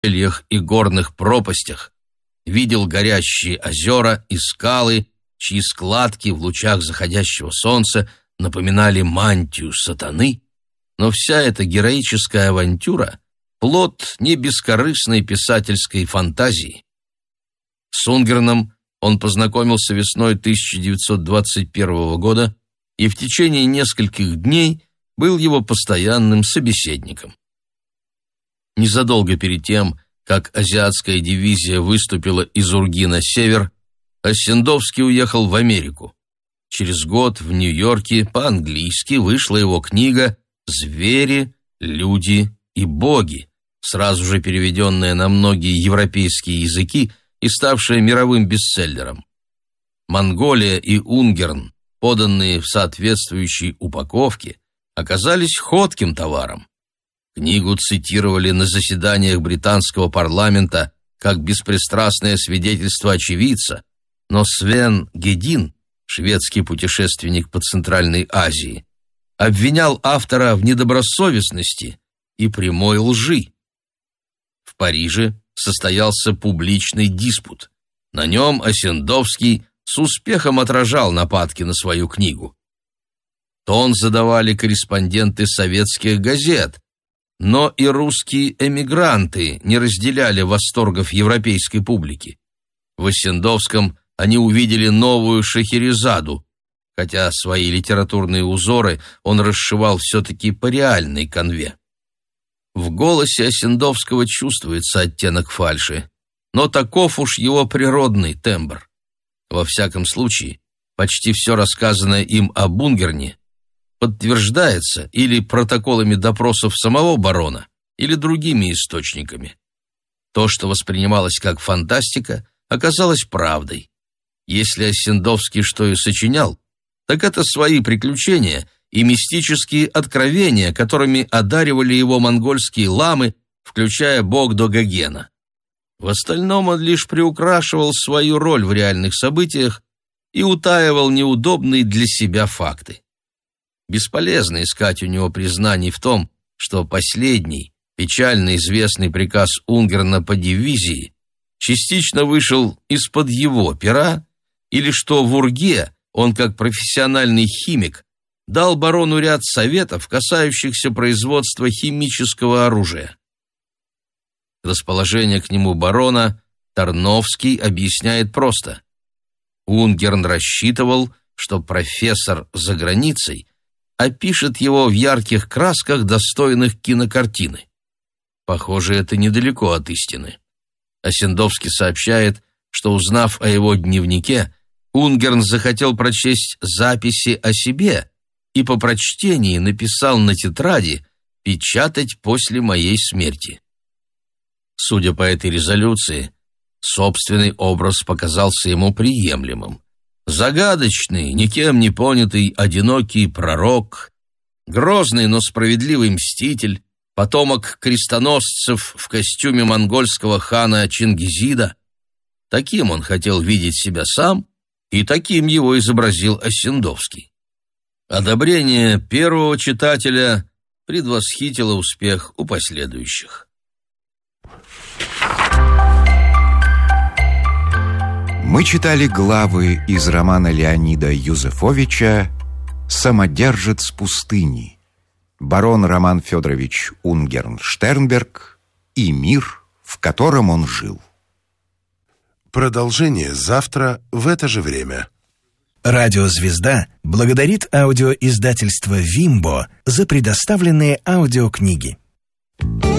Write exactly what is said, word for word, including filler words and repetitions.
ущельях и горных пропастях, видел горящие озера и скалы, чьи складки в лучах заходящего солнца напоминали мантию сатаны, но вся эта героическая авантюра — плод не бескорыстной писательской фантазии. С Унгерном он познакомился весной тысяча девятьсот двадцать первого года и в течение нескольких дней был его постоянным собеседником. Незадолго перед тем, как азиатская дивизия выступила из Урги на север, Оссендовский уехал в Америку. Через год в Нью-Йорке по-английски вышла его книга «Звери, люди и боги», сразу же переведенная на многие европейские языки и ставшая мировым бестселлером. «Монголия» и «Унгерн», поданные в соответствующей упаковке, оказались ходким товаром. Книгу цитировали на заседаниях британского парламента как беспристрастное свидетельство очевидца, но Свен Гедин, шведский путешественник по Центральной Азии, обвинял автора в недобросовестности и прямой лжи. В Париже состоялся публичный диспут. На нем Оссендовский с успехом отражал нападки на свою книгу. Тон задавали корреспонденты советских газет, но и русские эмигранты не разделяли восторгов европейской публики. В Оссендовском они увидели новую Шахерезаду, хотя свои литературные узоры он расшивал все-таки по реальной канве. В голосе Оссендовского чувствуется оттенок фальши, но таков уж его природный тембр. Во всяком случае, почти все рассказанное им об Унгерне подтверждается или протоколами допросов самого барона, или другими источниками. То, что воспринималось как фантастика, оказалось правдой. Если Оссендовский что и сочинял, так это свои приключения и мистические откровения, которыми одаривали его монгольские ламы, включая Богдо Гогена. В остальном он лишь приукрашивал свою роль в реальных событиях и утаивал неудобные для себя факты. Бесполезно искать у него признаний в том, что последний, печально известный приказ Унгерна по дивизии частично вышел из-под его пера, или что в Урге он, как профессиональный химик, дал барону ряд советов, касающихся производства химического оружия. Расположение к нему барона Тарновский объясняет просто. Унгерн рассчитывал, что профессор за границей опишет его в ярких красках, достойных кинокартины. Похоже, это недалеко от истины. Оссендовский сообщает, что, узнав о его дневнике, Унгерн захотел прочесть записи о себе и по прочтении написал на тетради «Печатать после моей смерти». Судя по этой резолюции, собственный образ показался ему приемлемым. Загадочный, никем не понятый, одинокий пророк, грозный, но справедливый мститель, потомок крестоносцев в костюме монгольского хана Чингизида. Таким он хотел видеть себя сам, и таким его изобразил Оссендовский. Одобрение первого читателя предвосхитило успех у последующих. Мы читали главы из романа Леонида Юзефовича «Самодержец пустыни», барон Роман Федорович Унгерн-Штернберг и мир, в котором он жил. Продолжение завтра в это же время. Радио «Звезда» благодарит аудиоиздательство «Вимбо» за предоставленные аудиокниги.